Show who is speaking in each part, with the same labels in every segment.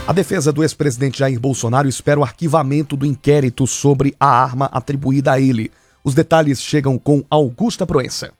Speaker 1: A defesa do ex-presidente Jair Bolsonaro espera o arquivamento do inquérito sobre a arma atribuída a ele. Os detalhes chegam com Augusta Proença.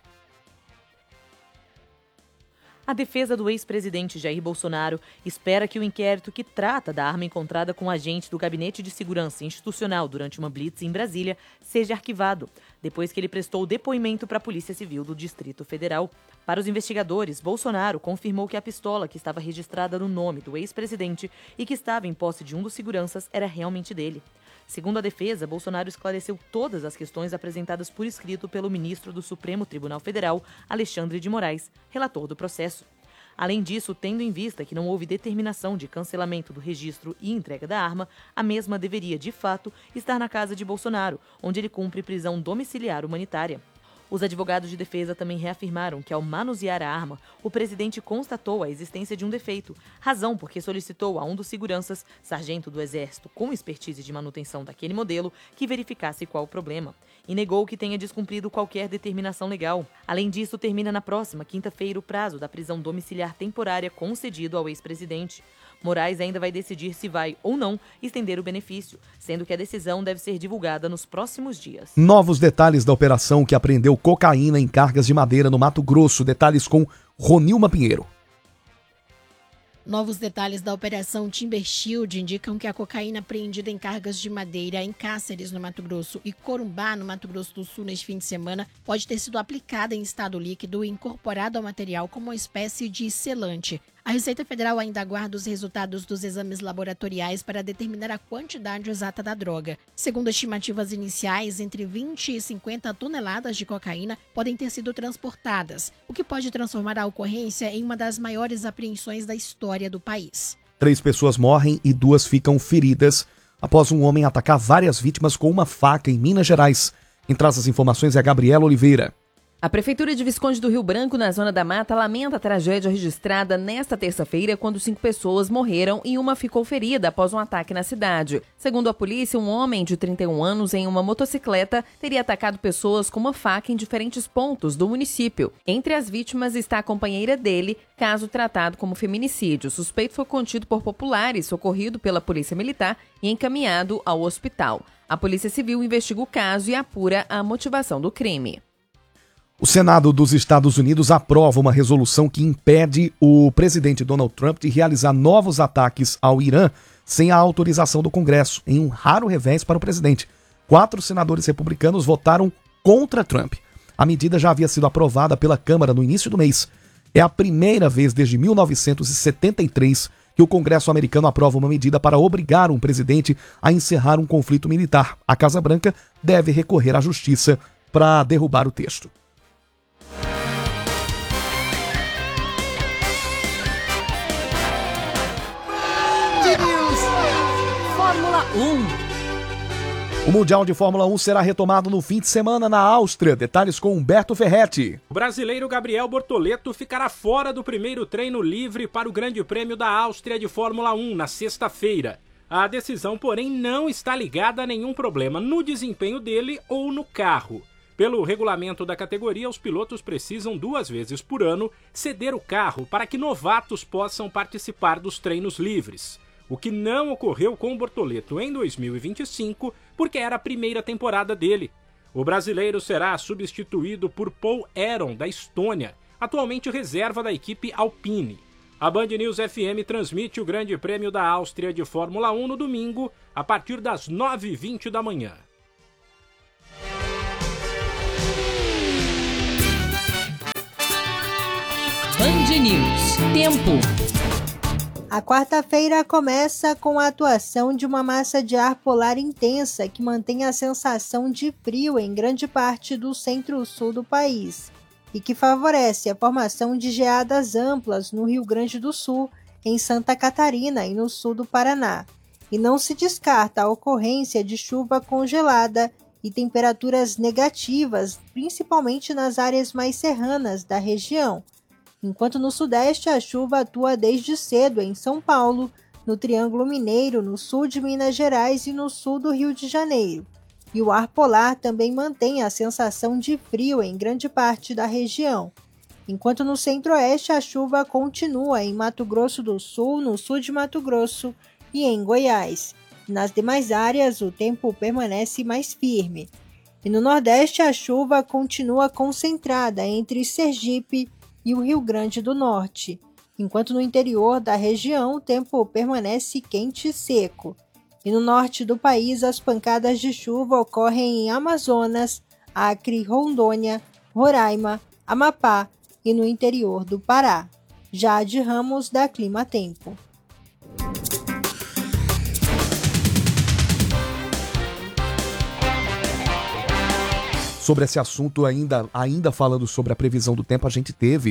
Speaker 2: A defesa do ex-presidente Jair Bolsonaro espera que o inquérito que trata da arma encontrada com agentes do Gabinete de Segurança Institucional durante uma blitz em Brasília seja arquivado, depois que ele prestou depoimento para a Polícia Civil do Distrito Federal. Para os investigadores, Bolsonaro confirmou que a pistola que estava registrada no nome do ex-presidente e que estava em posse de um dos seguranças era realmente dele. Segundo a defesa, Bolsonaro esclareceu todas as questões apresentadas por escrito pelo ministro do Supremo Tribunal Federal, Alexandre de Moraes, relator do processo. Além disso, tendo em vista que não houve determinação de cancelamento do registro e entrega da arma, a mesma deveria, de fato, estar na casa de Bolsonaro, onde ele cumpre prisão domiciliar humanitária. Os advogados de defesa também reafirmaram que, ao manusear a arma, o presidente constatou a existência de um defeito, razão porque solicitou a um dos seguranças, sargento do Exército com expertise de manutenção daquele modelo, que verificasse qual o problema, e negou que tenha descumprido qualquer determinação legal. Além disso, termina na próxima quinta-feira o prazo da prisão domiciliar temporária concedido ao ex-presidente. Moraes ainda vai decidir se vai ou não estender o benefício, sendo que a decisão deve ser divulgada nos próximos dias.
Speaker 1: Novos detalhes da operação que apreendeu cocaína em cargas de madeira no Mato Grosso. Detalhes com Ronilma Pinheiro.
Speaker 3: Novos detalhes da Operação Timber Shield indicam que a cocaína apreendida em cargas de madeira em Cáceres, no Mato Grosso, e Corumbá, no Mato Grosso do Sul, neste fim de semana, pode ter sido aplicada em estado líquido e incorporada ao material como uma espécie de selante. A Receita Federal ainda aguarda os resultados dos exames laboratoriais para determinar a quantidade exata da droga. Segundo estimativas iniciais, entre 20 e 50 toneladas de cocaína podem ter sido transportadas, o que pode transformar a ocorrência em uma das maiores apreensões da história do país.
Speaker 1: 3 pessoas morrem e 2 ficam feridas após um homem atacar várias vítimas com uma faca em Minas Gerais. Quem traz as informações é a Gabriela Oliveira.
Speaker 2: A Prefeitura de Visconde do Rio Branco, na Zona da Mata, lamenta a tragédia registrada nesta terça-feira, quando 5 pessoas morreram e uma ficou ferida após um ataque na cidade. Segundo a polícia, um homem de 31 anos em uma motocicleta teria atacado pessoas com uma faca em diferentes pontos do município. Entre as vítimas está a companheira dele, caso tratado como feminicídio. O suspeito foi contido por populares, socorrido pela Polícia Militar e encaminhado ao hospital. A Polícia Civil investiga o caso e apura a motivação do crime.
Speaker 1: O Senado dos Estados Unidos aprova uma resolução que impede o presidente Donald Trump de realizar novos ataques ao Irã sem a autorização do Congresso, em um raro revés para o presidente. 4 senadores republicanos votaram contra Trump. A medida já havia sido aprovada pela Câmara no início do mês. É a primeira vez desde 1973 que o Congresso americano aprova uma medida para obrigar um presidente a encerrar um conflito militar. A Casa Branca deve recorrer à Justiça para derrubar o texto.
Speaker 2: Fórmula 1.
Speaker 1: O Mundial de Fórmula 1 será retomado no fim de semana na Áustria. Detalhes com Humberto Ferretti.
Speaker 4: O brasileiro Gabriel Bortoleto ficará fora do primeiro treino livre para o Grande Prêmio da Áustria de Fórmula 1 na sexta-feira. A decisão, porém, não está ligada a nenhum problema no desempenho dele ou no carro. Pelo regulamento da categoria, os pilotos precisam 2 vezes por ano ceder o carro para que novatos possam participar dos treinos livres. O que não ocorreu com o Bortoleto em 2025, porque era a primeira temporada dele. O brasileiro será substituído por Paul Aron, da Estônia, atualmente reserva da equipe Alpine. A Band News FM transmite o Grande Prêmio da Áustria de Fórmula 1 no domingo, a partir das 9h20 da manhã.
Speaker 5: Band News. Tempo.
Speaker 6: A quarta-feira começa com a atuação de uma massa de ar polar intensa que mantém a sensação de frio em grande parte do centro-sul do país e que favorece a formação de geadas amplas no Rio Grande do Sul, em Santa Catarina e no sul do Paraná. E não se descarta a ocorrência de chuva congelada e temperaturas negativas, principalmente nas áreas mais serranas da região. Enquanto no Sudeste a chuva atua desde cedo em São Paulo, no Triângulo Mineiro, no sul de Minas Gerais e no sul do Rio de Janeiro. E o ar polar também mantém a sensação de frio em grande parte da região. Enquanto no Centro-Oeste a chuva continua em Mato Grosso do Sul, no sul de Mato Grosso e em Goiás. Nas demais áreas, o tempo permanece mais firme. E no Nordeste, a chuva continua concentrada entre Sergipe e o Rio Grande do Norte, enquanto no interior da região o tempo permanece quente e seco. E no norte do país, as pancadas de chuva ocorrem em Amazonas, Acre, Rondônia, Roraima, Amapá e no interior do Pará. Jade Ramos, da Clima Tempo.
Speaker 1: Sobre esse assunto, ainda falando sobre a previsão do tempo, a gente teve,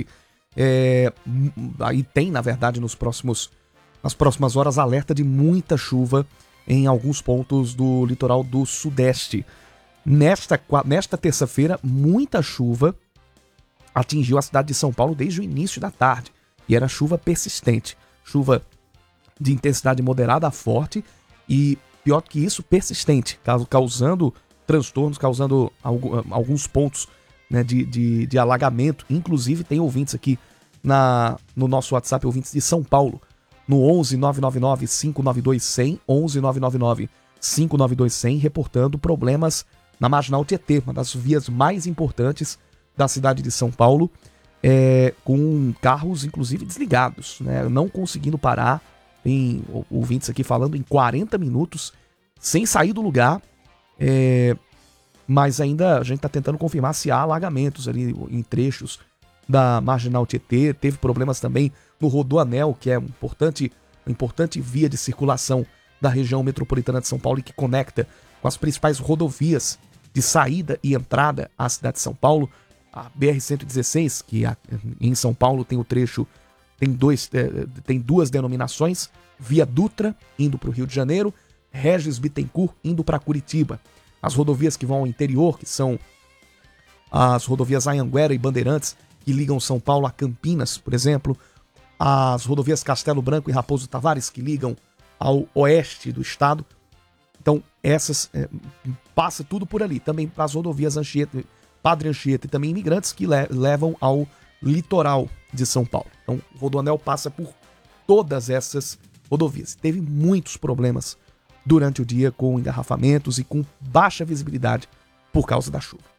Speaker 1: aí tem, na verdade, nas próximas horas, alerta de muita chuva em alguns pontos do litoral do Sudeste. Nesta terça-feira, muita chuva atingiu a cidade de São Paulo desde o início da tarde. E era chuva persistente, chuva de intensidade moderada a forte e, pior que isso, persistente, causando transtornos, causando alguns pontos, né, de alagamento. Inclusive, tem ouvintes aqui no nosso WhatsApp, ouvintes de São Paulo, no 11 999 592 100, 11 999 592 100, reportando problemas na Marginal Tietê, uma das vias mais importantes da cidade de São Paulo, com carros, inclusive, desligados, né, não conseguindo parar. Tem ouvintes aqui falando em 40 minutos, sem sair do lugar. Mas ainda a gente está tentando confirmar se há alagamentos ali em trechos da Marginal Tietê. Teve problemas também no Rodoanel, que é uma importante via de circulação da região metropolitana de São Paulo e que conecta com as principais rodovias de saída e entrada à cidade de São Paulo. A BR-116, que em São Paulo tem o trecho, tem duas denominações: Via Dutra, indo para o Rio de Janeiro, Regis Bittencourt, indo para Curitiba. As rodovias que vão ao interior, que são as rodovias Anhanguera e Bandeirantes, que ligam São Paulo a Campinas, por exemplo. As rodovias Castelo Branco e Raposo Tavares, que ligam ao oeste do estado. Então, essas passa tudo por ali. Também as rodovias Anchieta, Padre Anchieta e também Imigrantes, que levam ao litoral de São Paulo. Então, o Rodoanel passa por todas essas rodovias. Teve muitos problemas durante o dia com engarrafamentos e com baixa visibilidade por causa da chuva.